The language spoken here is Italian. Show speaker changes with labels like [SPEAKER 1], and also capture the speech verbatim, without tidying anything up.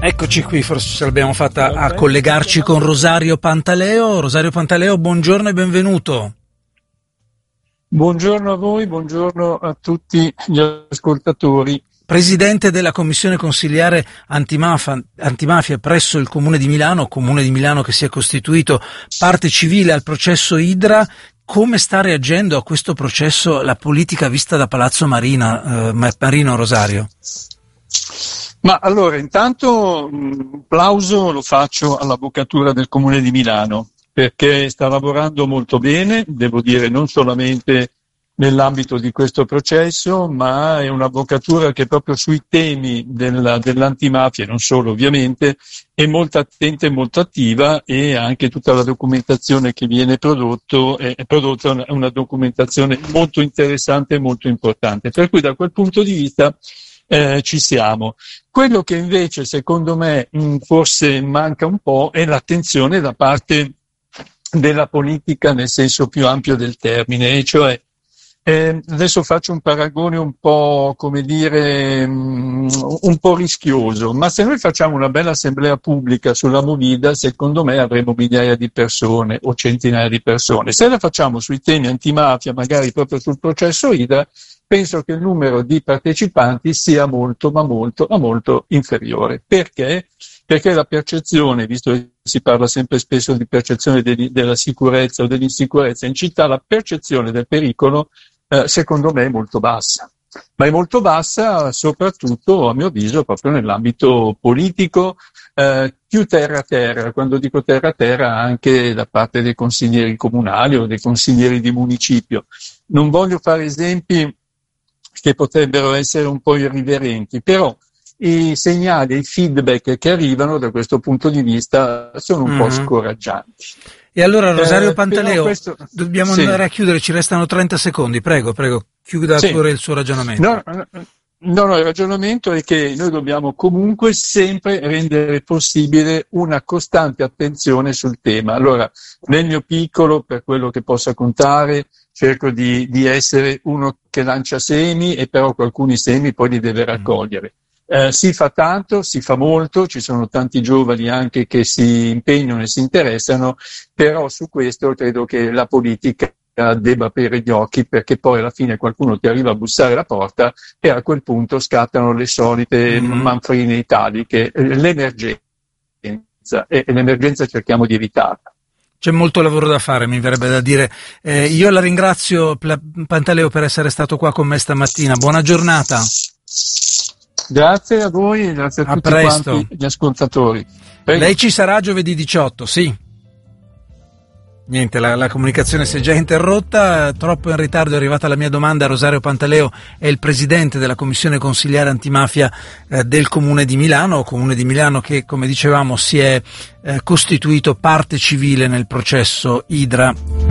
[SPEAKER 1] Eccoci qui, forse ce l'abbiamo fatta a collegarci con Rosario Pantaleo. Rosario Pantaleo, buongiorno e benvenuto.
[SPEAKER 2] Buongiorno a voi, buongiorno a tutti gli ascoltatori.
[SPEAKER 1] Presidente della Commissione Consiliare Antimafia, Antimafia presso il Comune di Milano, Comune di Milano che si è costituito parte civile al processo Idra. Come sta reagendo a questo processo la politica vista da Palazzo Marina, eh, Marino, Rosario?
[SPEAKER 2] Ma allora, intanto un plauso lo faccio all'Avvocatura del Comune di Milano, perché sta lavorando molto bene, devo dire non solamente nell'ambito di questo processo, ma è un'avvocatura che proprio sui temi della, dell'antimafia, non solo ovviamente, è molto attenta e molto attiva, e anche tutta la documentazione che viene prodotto è, è prodotta una, una documentazione molto interessante e molto importante. Per cui da quel punto di vista eh, ci siamo. Quello che invece secondo me mh, forse manca un po' è l'attenzione da parte della politica nel senso più ampio del termine, e cioè Eh, adesso faccio un paragone un po', come dire, um, un po' rischioso, ma se noi facciamo una bella assemblea pubblica sulla Movida, secondo me avremo migliaia di persone o centinaia di persone. Se la facciamo sui temi antimafia, magari proprio sul processo Idra, penso che il numero di partecipanti sia molto, ma molto, ma molto inferiore. Perché? Perché la percezione, visto che si parla sempre spesso di percezione de- della sicurezza o dell'insicurezza in città, la percezione del pericolo eh, secondo me è molto bassa. Ma è molto bassa soprattutto, a mio avviso, proprio nell'ambito politico, eh, più terra a terra. Quando dico terra a terra, anche da parte dei consiglieri comunali o dei consiglieri di municipio. Non voglio fare esempi che potrebbero essere un po' irriverenti, però i segnali, i feedback che arrivano da questo punto di vista sono un mm-hmm. po' scoraggianti.
[SPEAKER 1] E allora Rosario eh, Pantaleo,
[SPEAKER 2] questo,
[SPEAKER 1] dobbiamo
[SPEAKER 2] sì.
[SPEAKER 1] andare a chiudere, ci restano trenta secondi, prego, prego, chiuda sì. pure il suo ragionamento.
[SPEAKER 2] No, no, no, no, il ragionamento è che noi dobbiamo comunque sempre rendere possibile una costante attenzione sul tema. Allora, nel mio piccolo, per quello che possa contare, cerco di, di essere uno che lancia semi, e però alcuni semi poi li deve raccogliere. Eh, si fa tanto, si fa molto, ci sono tanti giovani anche che si impegnano e si interessano, però su questo credo che la politica debba aprire gli occhi, perché poi alla fine qualcuno ti arriva a bussare la porta e a quel punto scattano le solite mm-hmm. manfrine italiche, l'emergenza, e l'emergenza cerchiamo di evitarla.
[SPEAKER 1] C'è molto lavoro da fare, mi verrebbe da dire. Eh, io la ringrazio, Pantaleo, per essere stato qua con me stamattina. Buona giornata.
[SPEAKER 2] Grazie a voi e grazie a, a tutti presto. Quanti gli ascoltatori. Prego.
[SPEAKER 1] Lei ci sarà giovedì diciotto, sì. Niente, la, la comunicazione si è già interrotta, troppo in ritardo è arrivata la mia domanda. Rosario Pantaleo è il presidente della Commissione Consiliare Antimafia eh, del Comune di Milano, Comune di Milano che, come dicevamo, si è eh, costituito parte civile nel processo Idra.